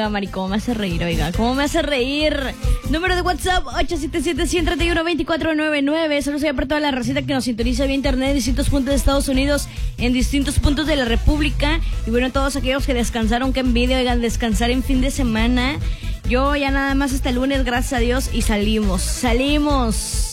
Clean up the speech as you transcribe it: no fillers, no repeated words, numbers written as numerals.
Oiga, Mari, ¿cómo me hace reír? Oiga, ¿cómo me hace reír? Número de WhatsApp, 877-131-2499. Saludos allá para toda la racita que nos sintoniza vía internet en distintos puntos de Estados Unidos, en distintos puntos de la República. Y bueno, todos aquellos que descansaron, qué envidia, oigan, descansar en fin de semana. Yo ya nada más hasta el lunes, gracias a Dios, y salimos.